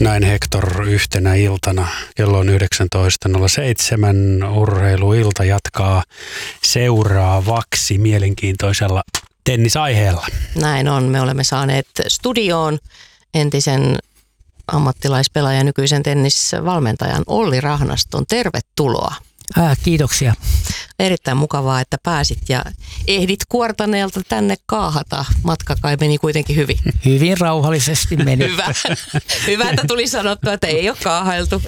Näin Hector yhtenä iltana. Kello on 19.07. Urheiluilta jatkaa seuraavaksi mielenkiintoisella tennisaiheella. Näin on. Me olemme saaneet studioon entisen ammattilaispelaajan, nykyisen tennisvalmentajan Olli Rahnaston. Tervetuloa. Kiitoksia. Erittäin mukavaa, että pääsit ja ehdit Kuortaneelta tänne kaahata. Matka kai meni kuitenkin hyvin. Hyvin rauhallisesti meni. Hyvä. Hyvä, että tuli sanottua, että ei ole kaahailtu.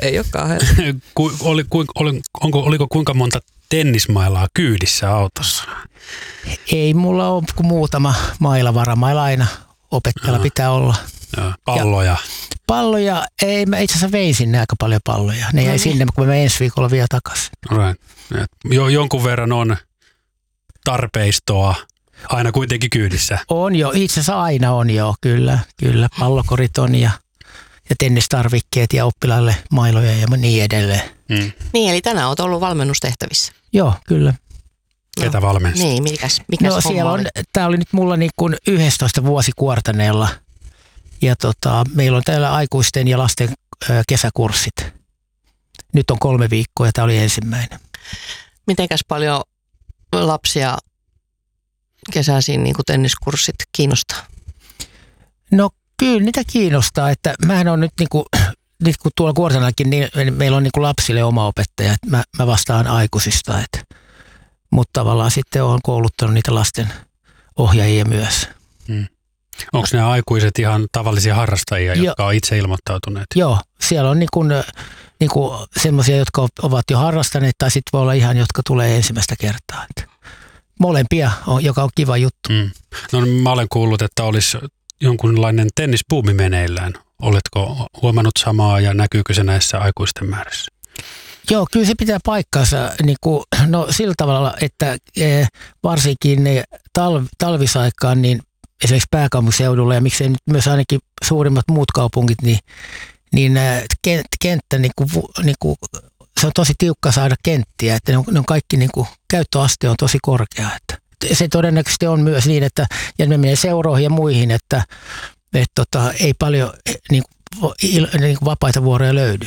Oliko kuinka monta tennismailaa kyydissä autossa? Ei mulla ole kuin muutama maila, varamaila aina opettajalla pitää olla. Palloja. Palloja, ei, mä itse asiassa vein sinne aika paljon palloja. Ne jäi sinne, kun mä ensi viikolla vielä takaisin. Right. Jonkun verran on tarpeistoa aina kuitenkin kyydissä. On jo, itse asiassa aina on jo, kyllä. Pallokorit on ja tennistarvikkeet ja oppilaille mailoja ja niin edelleen. Niin, eli tänään olet ollut valmennustehtävissä. Joo, kyllä. Ketä valmensi? Niin, mikäs siellä on, tää oli nyt mulla niin kuin 11 vuosi Kuortaneella. Ja meillä on täällä aikuisten ja lasten kesäkurssit. Nyt on 3 viikkoa ja tämä oli ensimmäinen. Mitenkäs paljon lapsia kesäisin niin kuin tenniskurssit kiinnostaa? No kyllä niitä kiinnostaa, että mähän on nyt nyt kun tuolla Kuortaneellakin, niin meillä on niin kuin lapsille oma opettaja, että mä vastaan aikuisista. Mutta tavallaan sitten olen kouluttanut niitä lasten ohjaajia myös. Onko nämä aikuiset ihan tavallisia harrastajia, jotka on itse ilmoittautuneet? Joo, siellä on niinku semmoisia, jotka ovat jo harrastaneet, tai sitten voi olla ihan, jotka tulee ensimmäistä kertaa. Molempia, joka on kiva juttu. No mä olen kuullut, että olisi jonkunlainen tennisbuumi meneillään. Oletko huomannut samaa ja näkyykö se näissä aikuisten määrissä? Joo, kyllä se pitää paikkansa sillä tavalla, että varsinkin talvisaikaan, niin esimerkiksi pääkaupunkiseudulla ja miksei nyt myös ainakin suurimmat muut kaupungit, niin kenttä, se on tosi tiukka saada kenttiä, että ne on kaikki käyttöaste on tosi korkea. Että se todennäköisesti on myös niin, että ja ne menee seuroihin ja muihin, että ei paljon vapaita vuoroja löydy.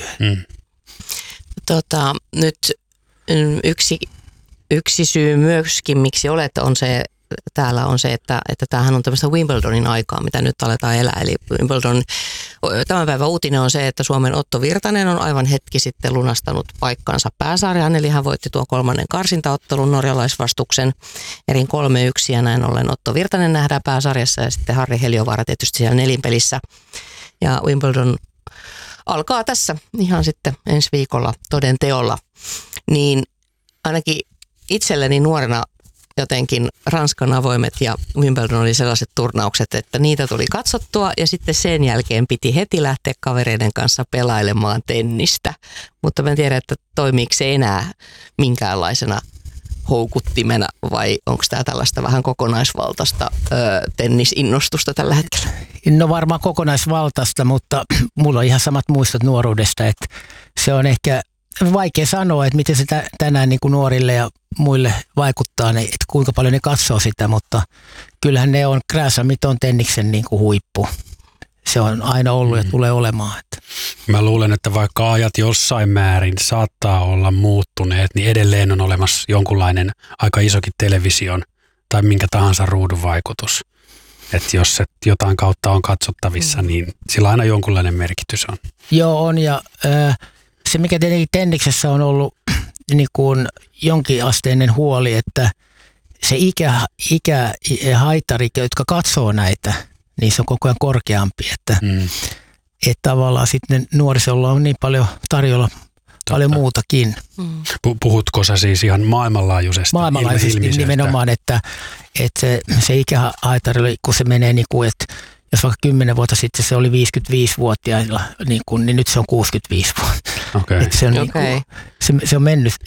Nyt yksi syy myöskin, miksi olet täällä on se, että tämähän on tämmöistä Wimbledonin aikaa, mitä nyt aletaan elää. Eli Wimbledon, tämän päivän uutinen on se, että Suomen Otto Virtanen on aivan hetki sitten lunastanut paikkansa pääsarjaan. Eli hän voitti tuon 3. karsintaottelun norjalaisvastuksen erin 3-1 ja näin ollen Otto Virtanen nähdään pääsarjassa ja sitten Harri Heliövaara tietysti siellä nelinpelissä. Ja Wimbledon alkaa tässä ihan sitten ensi viikolla toden teolla. Niin ainakin itselleni nuorena jotenkin Ranskan avoimet ja Wimbledon oli sellaiset turnaukset, että niitä tuli katsottua ja sitten sen jälkeen piti heti lähteä kavereiden kanssa pelailemaan tennistä. Mutta mä en tiedä, että toimiiko se enää minkäänlaisena houkuttimena vai onko tämä tällaista vähän kokonaisvaltaista tennisinnostusta tällä hetkellä? No varmaan kokonaisvaltaista, mutta mulla on ihan samat muistot nuoruudesta, että se on ehkä vaikea sanoa, että miten se tänään niin kuin nuorille ja muille vaikuttaa, että kuinka paljon ne katsoo sitä, mutta kyllähän ne on Gränsammit on tenniksen niin kuin huippu. Se on aina ollut ja tulee olemaan. Mä luulen, että vaikka ajat jossain määrin saattaa olla muuttuneet, niin edelleen on olemassa jonkunlainen aika isokin television tai minkä tahansa ruudun vaikutus. Että jos se jotain kautta on katsottavissa, niin sillä aina jonkunlainen merkitys on. Joo, on ja se mikä tietenkin tenniksessä on ollut niin kuin jonkinasteinen huoli, että se ikähaitari, jotka katsoo näitä, niin se on koko ajan korkeampi, että tavallaan sitten nuorisolla on niin paljon tarjolla paljon muutakin. Puhutko sä siis ihan maailmanlaajuisesti? Maailmanlaajuisesti nimenomaan, että se ikähaitari, kun se menee niin kuin, että jos vaikka 10 vuotta sitten se oli 55-vuotiailla, niin nyt se on 65 vuotta. Okay. Se on, se on mennyt